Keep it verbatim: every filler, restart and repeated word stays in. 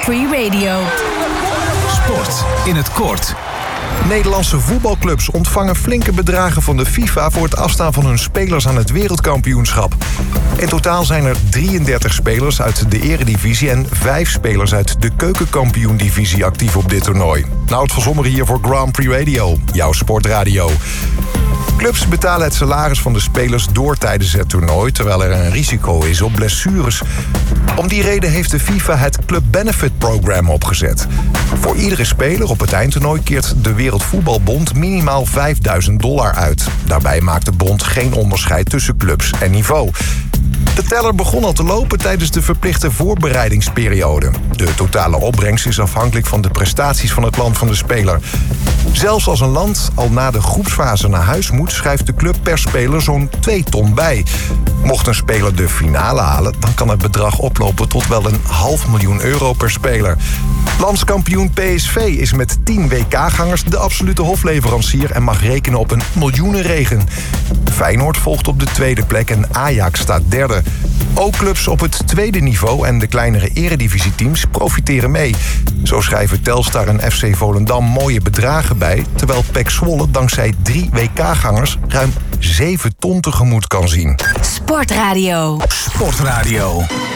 Prix Radio. Sport in het kort. Nederlandse voetbalclubs ontvangen flinke bedragen van de FIFA voor het afstaan van hun spelers aan het wereldkampioenschap. In totaal zijn er drieëndertig spelers uit de eredivisie en vijf spelers uit de keukenkampioendivisie actief op dit toernooi. Nout van Sommer hier voor Grand Prix Radio, jouw sportradio. Clubs betalen het salaris van de spelers door tijdens het toernooi, terwijl er een risico is op blessures. Om die reden heeft de FIFA het Club Benefit Program opgezet. Voor iedere speler op het eindtoernooi keert de Wereldvoetbalbond minimaal vijfduizend dollar uit. Daarbij maakt de bond geen onderscheid tussen clubs en niveau. De teller begon al te lopen tijdens de verplichte voorbereidingsperiode. De totale opbrengst is afhankelijk van de prestaties van het land van de speler. Zelfs als een land al na de groepsfase naar huis moet, schrijft de club per speler zo'n twee ton bij. Mocht een speler de finale halen, dan kan het bedrag oplopen tot wel een half miljoen euro per speler. Landskampioen P S V is met tien W K-gangers de absolute hofleverancier en mag rekenen op een miljoenenregen. Feyenoord volgt op de tweede plek en Ajax staat derde. Ook clubs op het tweede niveau en de kleinere eredivisieteams profiteren mee. Zo schrijven Telstar en F C Volendam mooie bedragen bij, terwijl P E C Zwolle dankzij drie W K-gangers ruim zeven ton tegemoet kan zien. Sportradio. Sportradio.